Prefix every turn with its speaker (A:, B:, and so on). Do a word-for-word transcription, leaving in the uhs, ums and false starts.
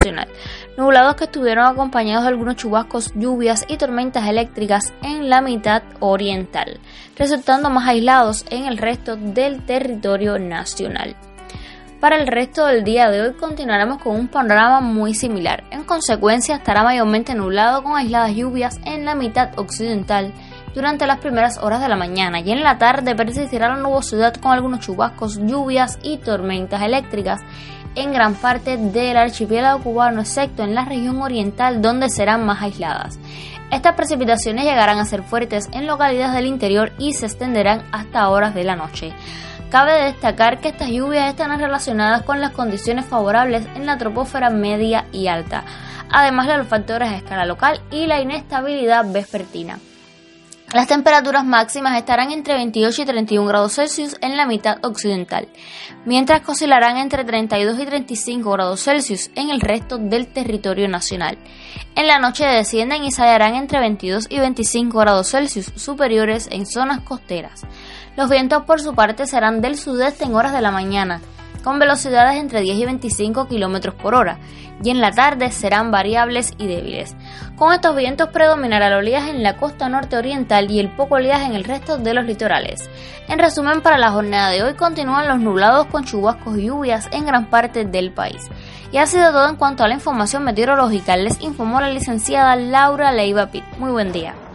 A: nacional. Nublados que estuvieron acompañados de algunos chubascos, lluvias y tormentas eléctricas en la mitad oriental, resultando más aislados en el resto del territorio nacional. Para el resto del día de hoy continuaremos con un panorama muy similar. En consecuencia, estará mayormente nublado con aisladas lluvias en la mitad occidental durante las primeras horas de la mañana, y en la tarde persistirá la nubosidad con algunos chubascos, lluvias y tormentas eléctricas en gran parte del archipiélago cubano, excepto en la región oriental, donde serán más aisladas. Estas precipitaciones llegarán a ser fuertes en localidades del interior y se extenderán hasta horas de la noche. Cabe destacar que estas lluvias están relacionadas con las condiciones favorables en la troposfera media y alta, además de los factores a escala local y la inestabilidad vespertina. Las temperaturas máximas estarán entre veintiocho y treinta y un grados Celsius en la mitad occidental, mientras que oscilarán entre treinta y dos y treinta y cinco grados Celsius en el resto del territorio nacional. En la noche descienden y saldrán entre veintidós y veinticinco grados Celsius superiores en zonas costeras. Los vientos por su parte serán del sudeste en horas de la mañana, con velocidades entre diez y veinticinco kilómetros por hora, y en la tarde serán variables y débiles. Con estos vientos predominará el oleaje en la costa norte oriental y el poco oleaje en el resto de los litorales. En resumen, para la jornada de hoy continúan los nublados con chubascos y lluvias en gran parte del país. Y ha sido todo en cuanto a la información meteorológica. Les informó la licenciada Laura Leiva Pitt. Muy buen día.